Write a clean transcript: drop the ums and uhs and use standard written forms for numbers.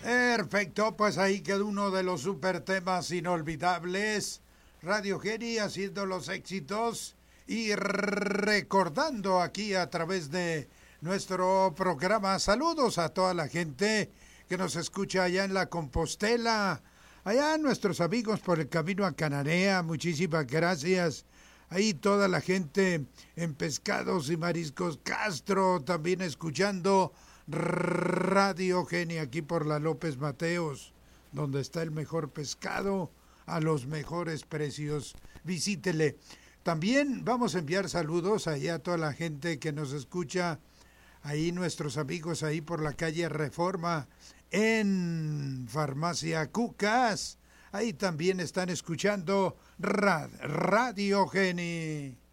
Perfecto, pues ahí quedó uno de los super temas inolvidables. Radio Geni haciendo los éxitos y recordando aquí a través de nuestro programa. Saludos a toda la gente que nos escucha allá en la Compostela, allá nuestros amigos por el camino a Cananea, muchísimas gracias. Ahí toda la gente en Pescados y Mariscos Castro, también escuchando Radio Geni aquí por la López Mateos, donde está el mejor pescado a los mejores precios. Visítele. También vamos a enviar saludos allá a toda la gente que nos escucha, ahí nuestros amigos ahí por la calle Reforma, en Farmacia Cucas. Ahí también están escuchando Radio Geni.